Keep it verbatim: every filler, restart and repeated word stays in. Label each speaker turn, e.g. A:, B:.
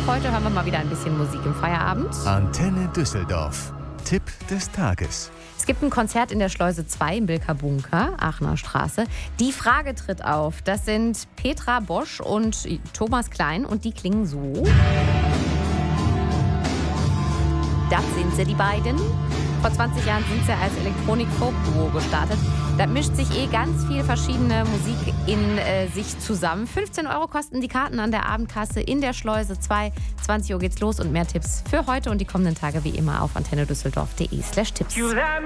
A: Heute hören wir mal wieder ein bisschen Musik im Feierabend.
B: Antenne Düsseldorf. Tipp des Tages.
A: Es gibt ein Konzert in der Schleuse zwei im Bilker Bunker, Aachener Straße. Die Frage tritt auf. Das sind Petra Bosch und Thomas Klein und die klingen so. Das sind sie, die beiden. Vor zwanzig Jahren sind sie als Elektronik-Folk-Duo gestartet. Da mischt sich eh ganz viel verschiedene Musik in äh, sich zusammen. fünfzehn Euro kosten die Karten an der Abendkasse in der Schleuse zwei. zwanzig Uhr geht's los und mehr Tipps für heute und die kommenden Tage wie immer auf antennedüsseldorf punkt de slash Tipps.